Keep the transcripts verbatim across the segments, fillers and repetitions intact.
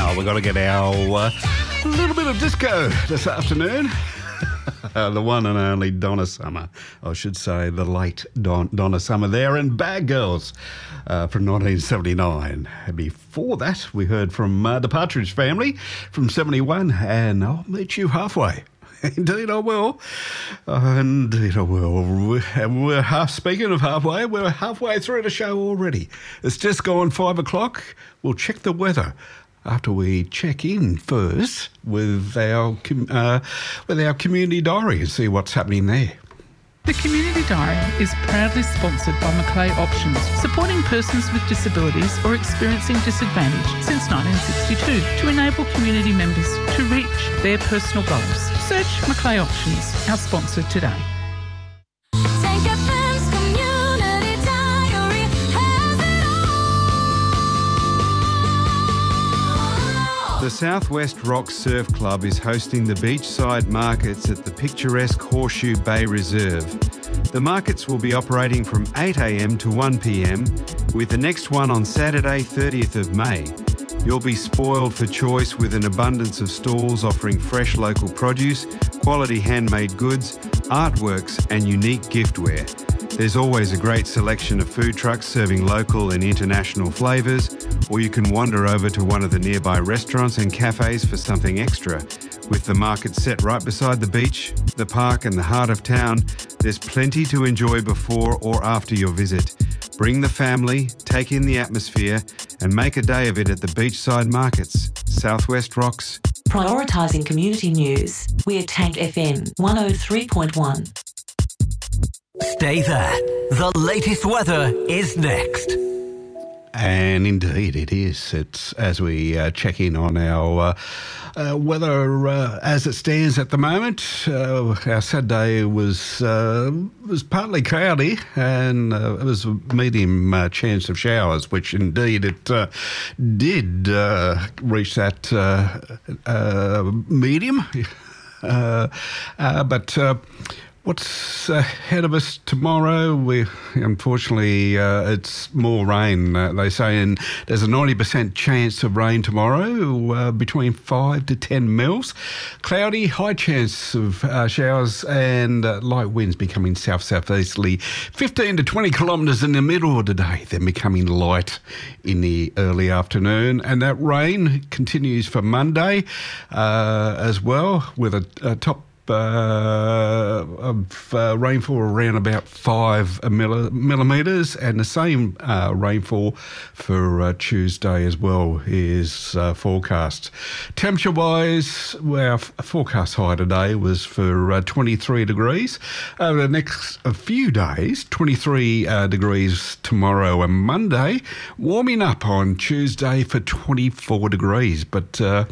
Oh, we've got to get our uh, little bit of disco this afternoon. Uh, the one and only Donna Summer. I should say the late Don, Donna Summer there, and Bad Girls uh, from nineteen seventy-nine. Before that, we heard from uh, the Partridge Family from seventy-one, and I'll meet you halfway. Indeed I will. Uh, indeed I will. And we're half, speaking of halfway, we're halfway through the show already. It's just gone five o'clock. We'll check the weather after we check in first with our uh, with our community diary and see what's happening there. The Community Diary is proudly sponsored by Macleay Options, supporting persons with disabilities or experiencing disadvantage since nineteen sixty-two to enable community members to reach their personal goals. Search Macleay Options, our sponsor today. The Southwest Rocks Surf Club is hosting the beachside markets at the picturesque Horseshoe Bay Reserve. The markets will be operating from eight a m to one p m, with the next one on Saturday, thirtieth of May. You'll be spoiled for choice with an abundance of stalls offering fresh local produce, quality handmade goods, artworks and unique giftware. There's always a great selection of food trucks serving local and international flavours, or you can wander over to one of the nearby restaurants and cafes for something extra. With the market set right beside the beach, the park and the heart of town, there's plenty to enjoy before or after your visit. Bring the family, take in the atmosphere and make a day of it at the beachside markets. Southwest Rocks. Prioritising community news. We're Tank F M one oh three point one. Stay there. The latest weather is next. And indeed it is. It's as we uh, check in on our uh, uh, weather uh, as it stands at the moment. Uh, our Saturday was uh, was partly cloudy, and uh, it was a medium uh, chance of showers, which indeed it uh, did uh, reach that uh, uh, medium. Uh, uh, but uh, what's ahead of us tomorrow? We unfortunately, uh, it's more rain. Uh, they say, and there's a ninety percent chance of rain tomorrow, uh, between five to ten mils. Cloudy, high chance of uh, showers, and uh, light winds becoming south southeasterly, fifteen to twenty kilometres in the middle of the day. Then becoming light in the early afternoon, and that rain continues for Monday uh, as well, with a, a top Uh, of uh, rainfall around about five milli- millimetres, and the same uh, rainfall for uh, Tuesday as well is uh, forecast. Temperature-wise, our f- forecast high today was for uh, twenty-three degrees. Over the next a few days, twenty-three uh, degrees tomorrow and Monday, warming up on Tuesday for twenty-four degrees. But uh,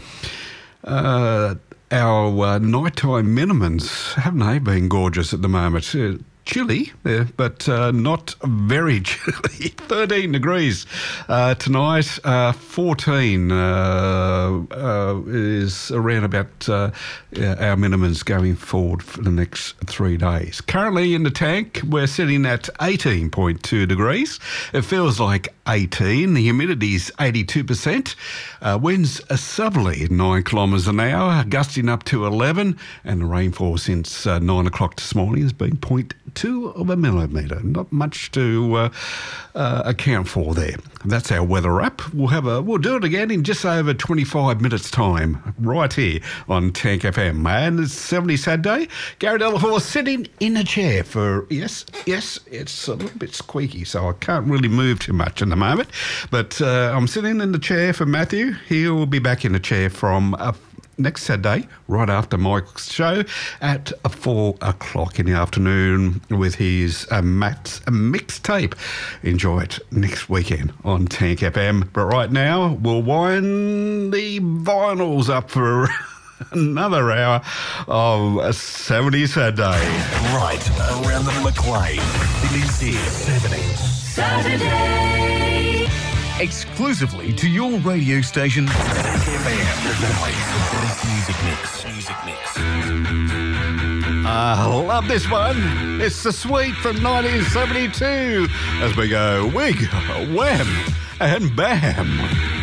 uh, Our uh, nighttime minimums, haven't they been gorgeous at the moment? Uh, chilly, yeah, but uh, not very chilly. thirteen degrees uh, tonight. Uh, fourteen uh, uh, is around about uh, our minimums going forward for the next three days. Currently in the tank, we're sitting at eighteen point two degrees. It feels like eighteen. The humidity is eighty-two percent. Uh, winds a southerly nine kilometres an hour, gusting up to eleven, and the rainfall since uh, nine o'clock this morning has been zero point two of a millimetre. Not much to uh, uh, account for there. That's our weather wrap. We'll have a we'll do it again in just over twenty-five minutes' time, right here on Tank F M. And it's seventy Saturday. Gary Delafore sitting in a chair for yes, yes. It's a little bit squeaky, so I can't really move too much in the moment. But uh, I'm sitting in the chair for Matthew. He will be back in the chair from Uh, next Saturday, right after Mike's show at four o'clock in the afternoon with his uh, Matt's mixtape. Enjoy it next weekend on Tank F M. But right now, we'll wind the vinyls up for another hour of seventy Saturday. Right around the Macleay. It is here, seventy Saturday. Exclusively to your radio station, Tank F M. Music mix. Music mix. I love this one. It's the Sweet from nineteen seventy-two as we go wig, wham, and bam.